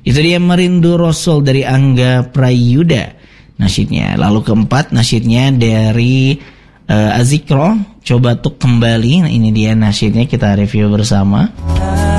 Itu dia Merindu Rasul dari Angga Prayuda nasyidnya. Lalu keempat nasyidnya dari Azikro, Coba Tuk Kembali. Nah, ini dia nasyidnya, kita review bersama.